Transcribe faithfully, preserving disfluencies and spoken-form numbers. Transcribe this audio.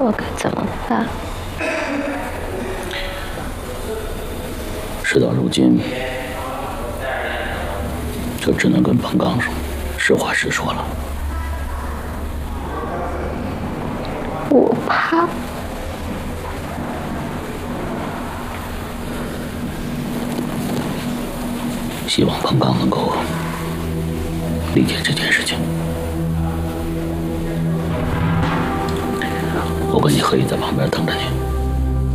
我该怎么办？ 事到如今，就只能跟彭刚说，实话实说了。 我怕。 希望彭刚能够理解这件事情。我跟你可以在旁边等着你。